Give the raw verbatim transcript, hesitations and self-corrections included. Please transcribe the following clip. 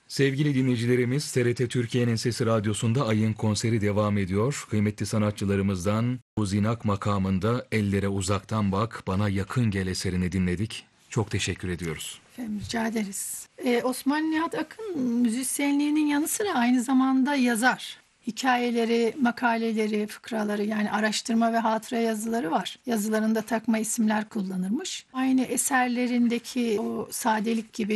Sevgili dinleyicilerimiz, T R T Türkiye'nin Sesi Radyosu'nda Ayın konseri devam ediyor. Kıymetli sanatçılarımızdan Buzinak makamında Ellere Uzaktan Bak, Bana Yakın Gel eserini dinledik. Çok teşekkür ediyoruz. Efendim, rica ederiz. Ee, Osman Nihat Akın müzisyenliğinin yanı sıra aynı zamanda yazar. Hikayeleri, makaleleri, fıkraları, yani araştırma ve hatıra yazıları var. Yazılarında takma isimler kullanırmış. Aynı eserlerindeki o sadelik gibi